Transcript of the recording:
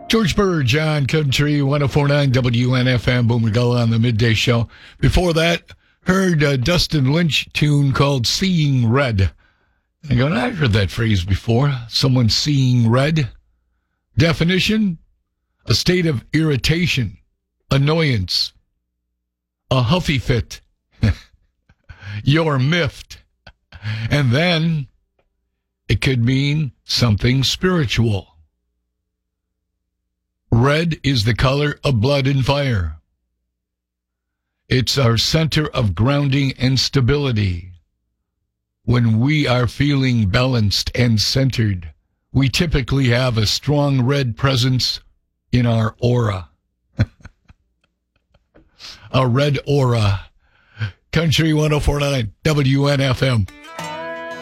George Burge on Country 104.9 WNFM. Boom, we go on the midday show. Before that, heard a Dustin Lynch tune called Seeing Red. I've heard that phrase before. Someone seeing red. Definition: a state of irritation, annoyance, a huffy fit. You're miffed. And then it could mean something spiritual. Red is the color of blood and fire. It's our center of grounding and stability. When we are feeling balanced and centered, we typically have a strong red presence in our aura. A red aura. Country 104.9 WNFM.